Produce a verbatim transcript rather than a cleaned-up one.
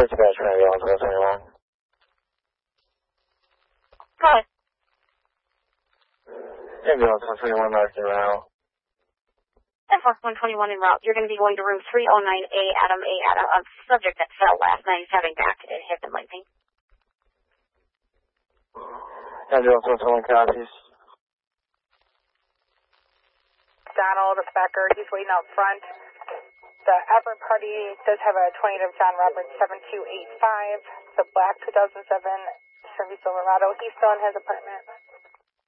dispatch, ambulance one twenty-one. Go ahead. Ambulance one twenty-one, Martin Route. Air Force one twenty-one en route. You're going to be going to room three oh nine A, Adam A. Adam, a subject that fell last night. He's having back and hip and leg pain. Ambulance one twenty-one copies. Donald Becker, he's waiting out front. The Everett party does have a twenty-eight of John Roberts seven two eight five. It's a black two thousand seven Chevy Silverado. He's still in his apartment.